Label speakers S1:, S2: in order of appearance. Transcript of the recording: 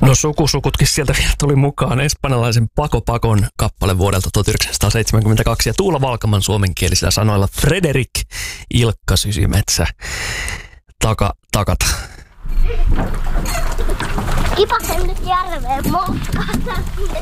S1: No sukusukutkin sieltä vielä tuli mukaan. Espanjalaisen Paco Pacon kappale vuodelta 1972 ja Tuula Valkaman suomenkielisillä sanoilla Frederik Ilkka Sysimetsä takata.
S2: Kipasen nyt järveen moukkaan.